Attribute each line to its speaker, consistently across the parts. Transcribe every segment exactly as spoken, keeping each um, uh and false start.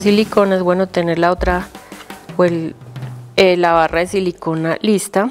Speaker 1: Silicona es bueno tener la otra o el, eh, la barra de silicona lista.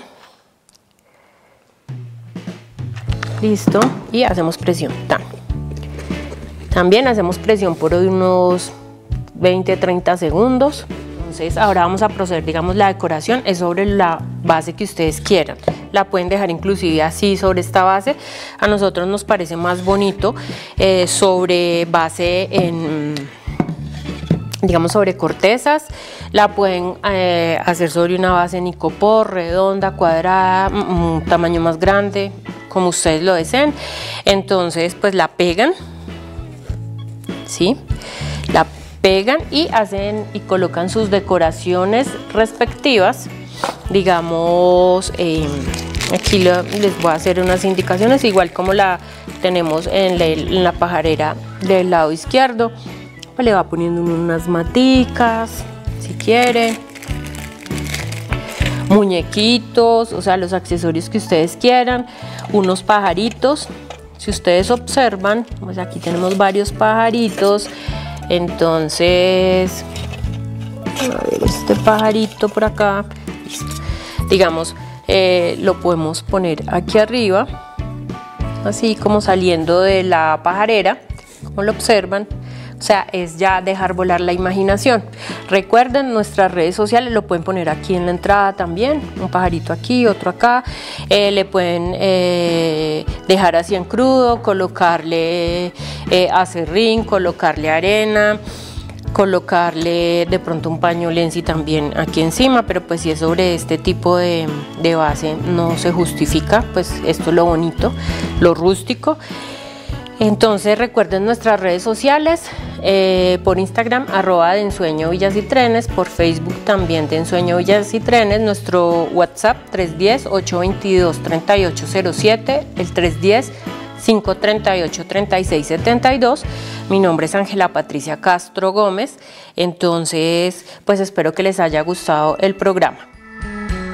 Speaker 1: Listo, y hacemos presión. Tan. También hacemos presión por unos veinte a treinta segundos. Entonces ahora vamos a proceder, digamos, la decoración es sobre la base que ustedes quieran. La pueden dejar inclusive así sobre esta base. A nosotros nos parece más bonito eh, sobre base en, digamos, sobre cortezas. La pueden eh, hacer sobre una base en icopor, redonda, cuadrada, un tamaño más grande, como ustedes lo deseen. Entonces pues la pegan, ¿sí? La pegan y hacen y colocan sus decoraciones respectivas. Digamos, eh, aquí lo, les voy a hacer unas indicaciones igual como la tenemos en la, en la pajarera del lado izquierdo. Pues le va poniendo unas maticas si quiere, muñequitos, o sea, los accesorios que ustedes quieran, unos pajaritos. Si ustedes observan, pues aquí tenemos varios pajaritos. Entonces, a ver, este pajarito por acá, listo. Digamos, eh, lo podemos poner aquí arriba, así como saliendo de la pajarera, como lo observan. O sea, es ya dejar volar la imaginación. Recuerden, nuestras redes sociales lo pueden poner aquí en la entrada también, un pajarito aquí, otro acá. Eh, le pueden eh, dejar así en crudo, colocarle eh, acerrín, colocarle arena, colocarle de pronto un paño lenzi también aquí encima, pero pues si es sobre este tipo de, de base no se justifica, pues esto es lo bonito, lo rústico. Entonces recuerden nuestras redes sociales, eh, por Instagram arroba de Ensueño Villas y Trenes, por Facebook también de Ensueño Villas y Trenes, nuestro WhatsApp tres uno cero, ocho dos dos, tres ocho cero siete, el tres uno cero, cinco tres ocho, tres seis siete dos. Mi nombre es Ángela Patricia Castro Gómez. Entonces pues espero que les haya gustado el programa.